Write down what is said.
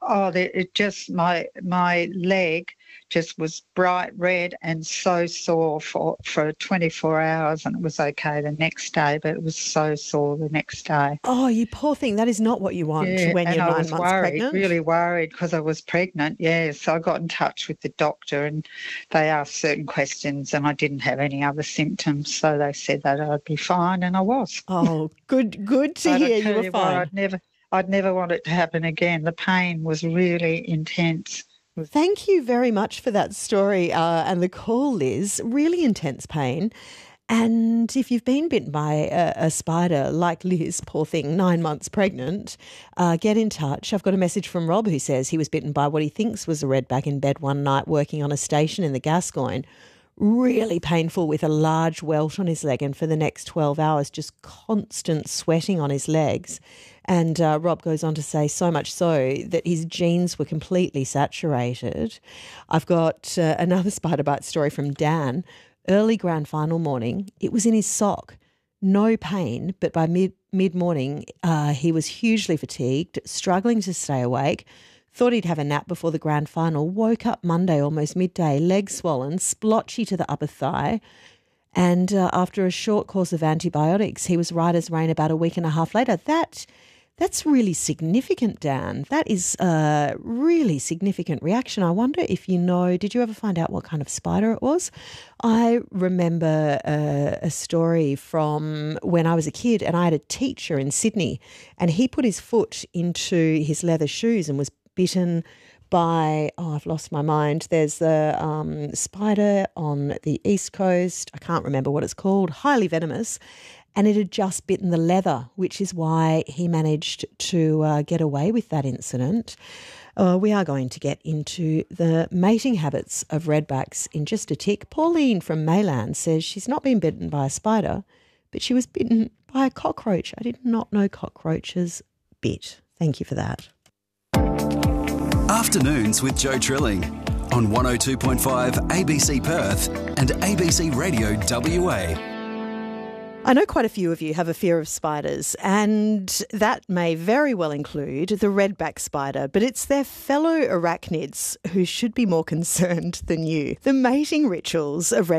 Oh, it just my leg just was bright red and so sore for 24 hours, and it was okay the next day, but it was so sore the next day. Oh, you poor thing. That is not what you want Yeah, when and you're I 9 was months worried, pregnant. really worried because I was pregnant. Yeah, so I got in touch with the doctor and they asked certain questions and I didn't have any other symptoms, so they said that I'd be fine, and I was. Oh, good to But I hear you tell were you what, fine. I'd never want it to happen again. The pain was really intense. Thank you very much for that story and the call, Liz. Really intense pain. And if you've been bitten by a spider like Liz, poor thing, 9 months pregnant, get in touch. I've got a message from Rob who says he was bitten by what he thinks was a redback in bed one night working on a station in the Gascoyne. Really painful with a large welt on his leg, and for the next 12 hours just constant sweating on his legs. And Rob goes on to say so much so that his jeans were completely saturated. I've got another spider bite story from Dan. Early grand final morning, it was in his sock. No pain, but by mid-morning he was hugely fatigued, struggling to stay awake. Thought he'd have a nap before the grand final, woke up Monday almost midday, legs swollen, splotchy to the upper thigh. And after a short course of antibiotics, he was right as rain about a week and a half later. That's really significant, Dan. That is a really significant reaction. I wonder if you know, did you ever find out what kind of spider it was? I remember a story from when I was a kid and I had a teacher in Sydney and he put his foot into his leather shoes and was bitten by, I've lost my mind. There's a spider on the East Coast. I can't remember what it's called, highly venomous. And it had just bitten the leather, which is why he managed to get away with that incident. We are going to get into the mating habits of redbacks in just a tick. Pauline from Mayland says she's not been bitten by a spider, but she was bitten by a cockroach. I did not know cockroaches bit. Thank you for that. Afternoons with Joe Trilling on 102.5 ABC Perth and ABC Radio WA. I know quite a few of you have a fear of spiders, and that may very well include the redback spider, but it's their fellow arachnids who should be more concerned than you. The mating rituals of